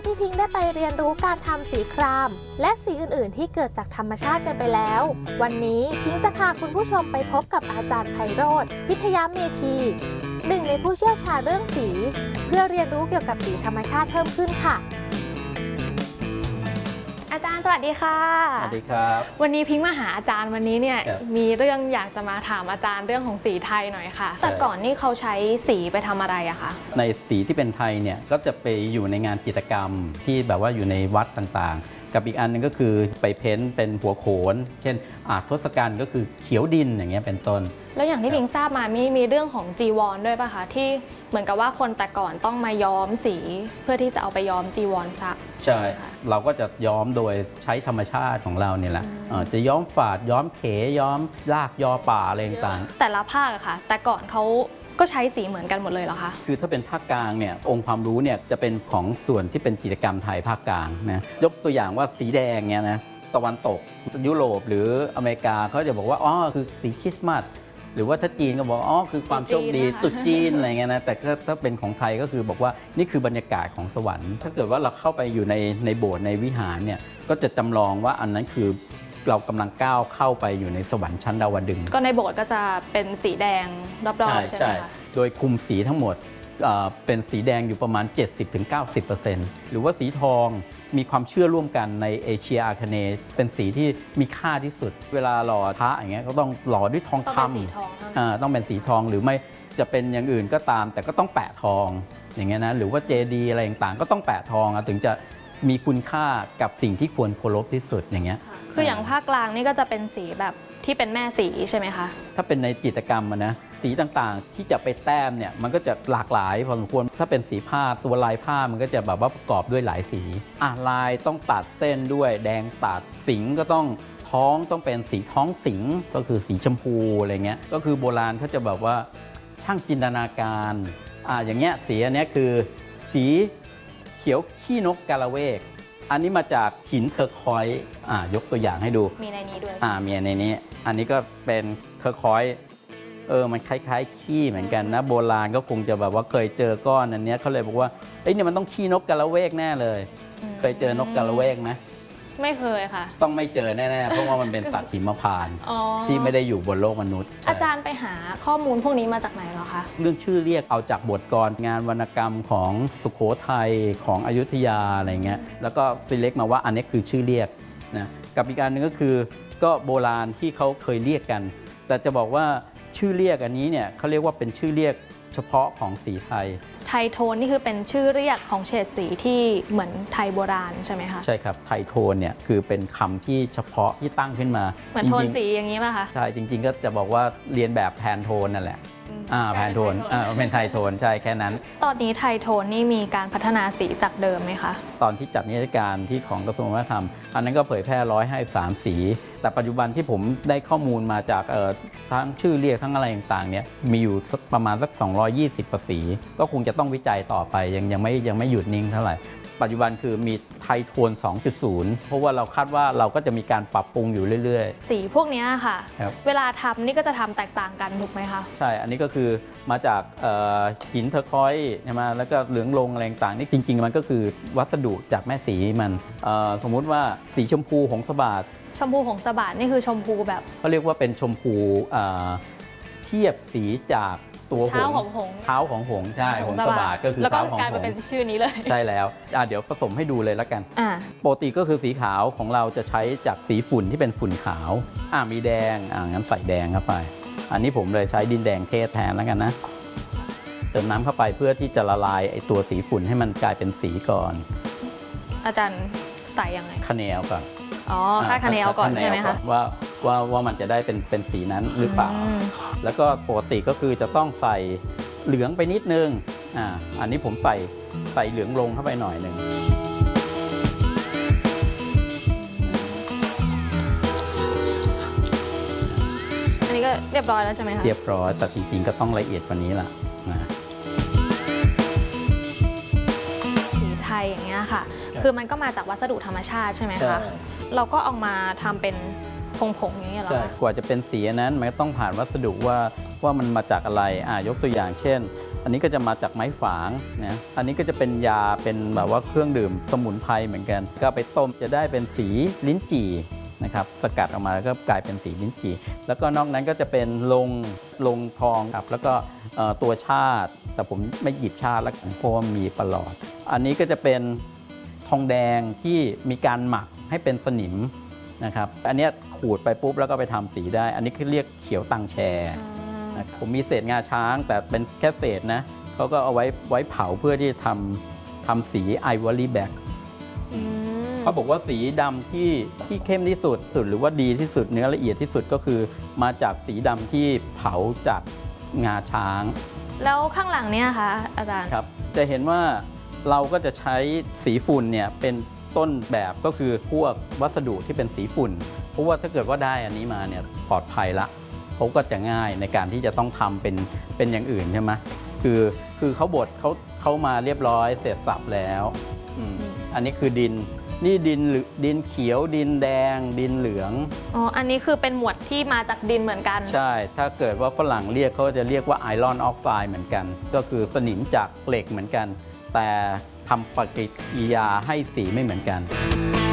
พี่พิงค์ได้ไปเรียนรู้การทำสีครามและสีอื่นๆที่เกิดจากธรรมชาติกันไปแล้ววันนี้พิงค์จะพาคุณผู้ชมไปพบกับอาจารย์ไพโรจน์พิทยเมธีหนึ่งในผู้เชี่ยวชาญเรื่องสีเพื่อเรียนรู้เกี่ยวกับสีธรรมชาติเพิ่มขึ้นค่ะอาจารย์สวัสดีค่ะสวัสดีครับวันนี้พิงค์มาหาอาจารย์วันนี้เนี่ยมีเรื่องอยากจะมาถามอาจารย์เรื่องของสีไทยหน่อยค่ะแต่ก่อนนี่เขาใช้สีไปทำอะไรอะคะในสีที่เป็นไทยเนี่ยก็จะไปอยู่ในงานจิตรกรรมที่แบบว่าอยู่ในวัดต่างๆกับอีกอันนึงก็คือไปเพ้นเป็นหัวโขนเช่นทศกัณฐ์ก็คือเขียวดินอย่างเงี้ยเป็นต้นแล้วอย่างที่พิงค์ทราบมามีเรื่องของจีวรด้วยป่ะคะที่เหมือนกับว่าคนแต่ก่อนต้องมาย้อมสีเพื่อที่จะเอาไปย้อมจีวรพระใช่เราก็จะย้อมโดยใช้ธรรมชาติของเราเนี่ยแหละจะย้อมฝาดย้อมเขย้อมรากยอป่าอะไรต่างๆแต่ละภาคอะค่ะแต่ก่อนเขาก็ใช้สีเหมือนกันหมดเลยเหรอคะคือถ้าเป็นภาคกลางเนี่ยองค์ความรู้เนี่ยจะเป็นของส่วนที่เป็นกิจกรรมไทยภาคกลางนะยกตัวอย่างว่าสีแดงเนี่ยนะตะวันตกยุโรปหรืออเมริกาเขาจะบอกว่าอ๋อคือสีคริสต์มาสหรือว่าถ้าจีนก็บอกอ๋อคือความโชคดีตรุษจีนอะไรเงี้ยนะแต่ถ้าเป็นของไทยก็คือบอกว่านี่คือบรรยากาศของสวรรค์ถ้าเกิดว่าเราเข้าไปอยู่ในโบสถ์ในวิหารเนี่ยก็จะจำลองว่าอันนั้นคือเรากำลังก้าวเข้าไปอยู่ในสวรรค์ชั้นดาวดึงส์ก็ในโบสถ์ก็จะเป็นสีแดงรอบๆใช่ไหมคะโดยคุมสีทั้งหมดเป็นสีแดงอยู่ประมาณ 70-90% หรือว่าสีทองมีความเชื่อร่วมกันในเอเชียอาคเนย์เป็นสีที่มีค่าที่สุดเวลาหล่อพระอย่างเงี้ยก็ต้องหล่อด้วยทองคำต้องเป็นสีทองหรือไม่จะเป็นอย่างอื่นก็ตามแต่ก็ต้องแปะทองอย่างเงี้ยนะหรือว่าเจดีย์อะไรต่างๆก็ต้องแปะทองถึงจะมีคุณค่ากับสิ่งที่ควรเคารพที่สุดอย่างเงี้ยคืออย่างภาคกลางนี่ก็จะเป็นสีแบบที่เป็นแม่สีใช่ไหมคะถ้าเป็นในจิตรกรรมนะสีต่างๆที่จะไปแต้มเนี่ยมันก็จะหลากหลายพอสมควรถ้าเป็นสีผ้าตัวลายผ้ามันก็จะแบบว่าประกอบด้วยหลายสีลายต้องตัดเส้นด้วยแดงตัดสิงก็ต้องท้องต้องเป็นสีท้องสิงก็คือสีชมพูอะไรเงี้ยก็คือโบราณเขาจะแบบว่าช่างจินตนาการอย่างเงี้ยสีอันนี้คือสีเขียวขี้นกกาละเวกอันนี้มาจากหินเทอร์คอยส์ยกตัวอย่างให้ดูมีในนี้ด้วยมีในนี้อันนี้ก็เป็นเทอร์คอยส์มันคล้ายๆขี้เหมือนกันนะโบราณก็คงจะแบบว่าเคยเจอก้อนอันนี้เขาเลยบอกว่าเนี่ยมันต้องขี้นกกาละเวกแน่เลยเคยเจอนกกาละเวกไหมไม่เคยค่ะต้องไม่เจอแน่ๆเพราะว่ามันเป็นสัตว์หิมพานต์ที่ไม่ได้อยู่บนโลกมนุษย์อาจารย์ไปหาข้อมูลพวกนี้มาจากไหนเหรอคะเรื่องชื่อเรียกเอาจากบทกลอนงานวรรณกรรมของสุโขทัยของอยุธยาอะไรเงี้ยแล้วก็ซีเล็กมาว่าอันนี้คือชื่อเรียกนะกับอีกอันนึงก็คือก็โบราณที่เขาเคยเรียกกันแต่จะบอกว่าชื่อเรียกอันนี้เนี่ยเขาเรียกว่าเป็นชื่อเรียกเฉพาะของสีไทยไทยโทนนี่คือเป็นชื่อเรียกของเฉดสีที่เหมือนไทยโบราณใช่ไหมคะใช่ครับไทยโทนเนี่ยคือเป็นคำที่เฉพาะที่ตั้งขึ้นมาเหมือนโทนสีอย่างนี้ป่ะคะใช่จริงๆก็จะบอกว่าเรียนแบบแพนโทนนั่นแหละแพนโทนเป็นไทยโทนใช่แค่นั้นตอนนี้ไทยโทนนี่มีการพัฒนาสีจากเดิมไหมคะตอนที่จัดนิทรรศการที่ของกระทรวงวัฒนธรรมอันนั้นก็เผยแพร่153สีแต่ปัจจุบันที่ผมได้ข้อมูลมาจากทั้งชื่อเรียกทั้งอะไรต่างๆเนี่ยมีอยู่ประมาณสัก220กว่าสีก็คงจะต้องวิจัยต่อไปยังไม่หยุดนิ่งเท่าไหร่ปัจจุบันคือมีไทยโทน 2.0 เพราะว่าเราคาดว่าเราก็จะมีการปรับปรุงอยู่เรื่อยๆสีพวกนี้ค่ะเวลาทำนี่ก็จะทำแตกต่างกันถูกไหมคะใช่อันนี้ก็คือมาจากหินเทอร์คอยส์ใช่ไหมแล้วก็เหลืองลงอะไรต่างๆนี่จริงๆมันก็คือวัสดุจากแม่สีมันสมมุติว่าสีชมพูหงสบาทชมพูหงสบาทนี่คือชมพูแบบเขาเรียกว่าเป็นชมพูเทียบสีจากตัวเท้าของหงใช่หงสบาทก็คือเท้าของหงแล้วก็กลายเป็นชื่อนี้เลยใช่แล้วเดี๋ยวผสมให้ดูเลยแล้วกันปกติก็คือสีขาวของเราจะใช้จากสีฝุ่นที่เป็นฝุ่นขาวมีแดงงั้นใส่แดงเข้าไปอันนี้ผมเลยใช้ดินแดงเทศแทนแล้วกันนะเติมน้ำเข้าไปเพื่อที่จะละลายไอตัวสีฝุ่นให้มันกลายเป็นสีก่อนอาจารย์ใส่ยังไงคะแนนก่อนค่าคะแนนก่อนใช่ไหมคะว่ามันจะได้เป็นสีนั้นหรือเปล่าแล้วก็ปกติก็คือจะต้องใส่เหลืองไปนิดนึงอันนี้ผมใส่เหลืองลงเข้าไปหน่อยหนึ่งอันนี้ก็เรียบร้อยแล้วใช่ไหมคะเรียบร้อยแต่จริงๆก็ต้องละเอียดกว่านี้ล่ะสีไทยอย่างเงี้ยค่ะคือมันก็มาจากวัสดุธรรมชาติใช่ไหมคะเราก็เอามาทำเป็นผงๆอย่างนี้เหรอใช่กว่าจะเป็นสีนั้นมันต้องผ่านวัสดุว่ามันมาจากอะไรยกตัวอย่างเช่นอันนี้ก็จะมาจากไม้ฝางนะอันนี้ก็จะเป็นยาเป็นแบบว่าเครื่องดื่มสมุนไพรเหมือนกันก็ไปต้มจะได้เป็นสีลิ้นจี่นะครับสกัดออกมาก็กลายเป็นสีลิ้นจี่แล้วก็นอกนั้นก็จะเป็นลงทองครับแล้วก็ตัวชาติแต่ผมไม่หยิบชาติแล้วเพราะว่ามีประหลอดอันนี้ก็จะเป็นทองแดงที่มีการหมักให้เป็นสนิมนะครับอันนี้ขูดไปปุ๊บแล้วก็ไปทำสีได้อันนี้คือเรียกเขียวตังแชนะครับผมมีเศษงาช้างแต่เป็นแค่เศษนะเขาก็เอาไว้เผาเพื่อที่ทำสีไอวอรี่แบ็กเขาบอกว่าสีดำที่เข้มที่สุดหรือว่าดีที่สุดเนื้อละเอียดที่สุดก็คือมาจากสีดำที่เผาจากงาช้างแล้วข้างหลังเนี่ยคะอาจารย์ครับจะเห็นว่าเราก็จะใช้สีฝุ่นเนี่ยเป็นต้นแบบก็คือพวกวัสดุที่เป็นสีฝุ่นเพราะว่าถ้าเกิดว่าได้อันนี้มาเนี่ยปลอดภัยละเขาก็จะง่ายในการที่จะต้องทำเป็นอย่างอื่นใช่ไหมคือเขาบดเขามาเรียบร้อยเสร็จสับแล้วอันนี้คือดินนี่ดินเขียวดินแดงดินเหลืองอันนี้คือเป็นหมวดที่มาจากดินเหมือนกันใช่ถ้าเกิดว่าฝรั่งเรียกเขาจะเรียกว่าไอรอนออกไซด์เหมือนกันก็คือสนิมจากเหล็กเหมือนกันแต่ทำปฏิกิริยาให้สีไม่เหมือนกัน